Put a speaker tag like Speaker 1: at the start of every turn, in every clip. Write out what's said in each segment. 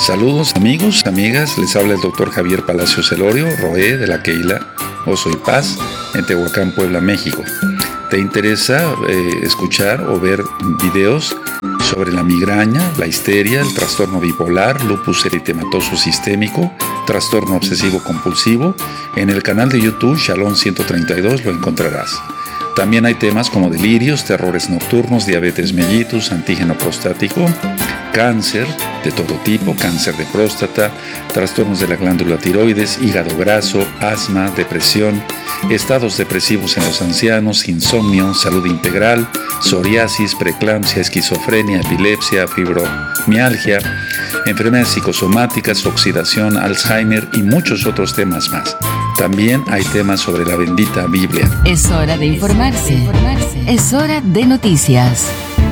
Speaker 1: Saludos amigos, amigas, les habla el doctor Javier Palacios Elorio, Roé de la Keila Oso y Paz, en Tehuacán, Puebla, México. ¿Te interesa escuchar o ver videos sobre la migraña, la histeria, el trastorno bipolar, lupus eritematoso sistémico, trastorno obsesivo compulsivo? En el canal de YouTube Shalom 132 lo encontrarás. También hay temas como delirios, terrores nocturnos, diabetes mellitus, antígeno prostático, cáncer de todo tipo, cáncer de próstata, trastornos de la glándula tiroides, hígado graso, asma, depresión, estados depresivos en los ancianos, insomnio, salud integral, psoriasis, preeclampsia, esquizofrenia, epilepsia, fibromialgia, enfermedades psicosomáticas, oxidación, Alzheimer y muchos otros temas más. También hay temas sobre la bendita Biblia.
Speaker 2: Es hora de informarse. Es hora de noticias.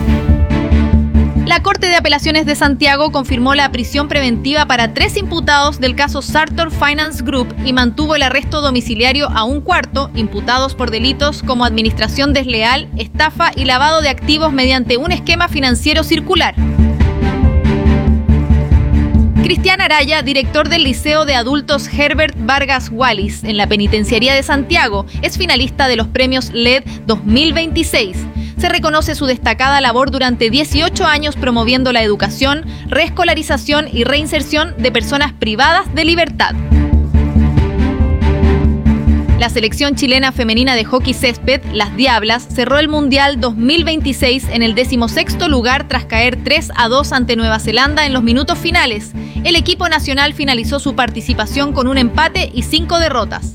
Speaker 3: La Corte de Apelaciones de Santiago confirmó la prisión preventiva para 3 imputados del caso Sartor Finance Group y mantuvo el arresto domiciliario a un cuarto, imputados por delitos como administración desleal, estafa y lavado de activos mediante un esquema financiero circular. Cristian Araya, director del Liceo de Adultos Herbert Vargas Wallis en la Penitenciaría de Santiago, es finalista de los premios LED 2026. Se reconoce su destacada labor durante 18 años promoviendo la educación, reescolarización y reinserción de personas privadas de libertad. La selección chilena femenina de hockey césped, las Diablas, cerró el Mundial 2026 en el 16º lugar tras caer 3-2 ante Nueva Zelanda en los minutos finales. El equipo nacional finalizó su participación con un empate y 5 derrotas.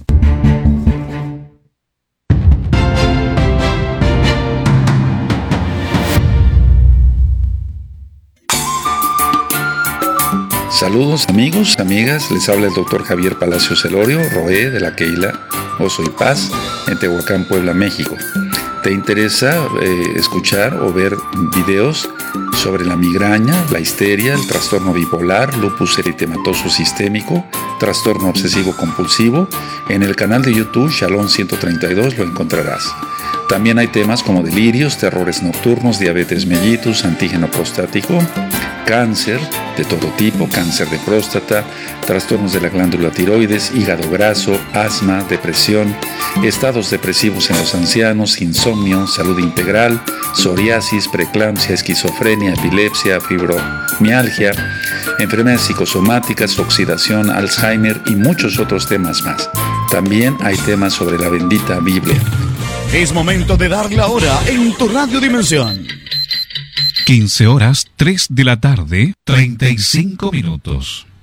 Speaker 1: Saludos amigos, amigas, les habla el doctor Javier Palacios Elorio, Roé de la Keila Oso y Paz, en Tehuacán, Puebla, México. ¿Te interesa escuchar o ver videos sobre la migraña, la histeria, el trastorno bipolar, lupus eritematoso sistémico, trastorno obsesivo compulsivo? En el canal de YouTube Shalom 132 lo encontrarás. También hay temas como delirios, terrores nocturnos, diabetes mellitus, antígeno prostático, cáncer de todo tipo, cáncer de próstata, trastornos de la glándula tiroides, hígado graso, asma, depresión, estados depresivos en los ancianos, insomnio, salud integral, psoriasis, preeclampsia, esquizofrenia, epilepsia, fibromialgia, enfermedades psicosomáticas, oxidación, Alzheimer y muchos otros temas más. También hay temas sobre la bendita Biblia.
Speaker 4: Es momento de dar la hora en tu Radio Dimensión.
Speaker 5: 15 horas, 3 de la tarde, 35 minutos.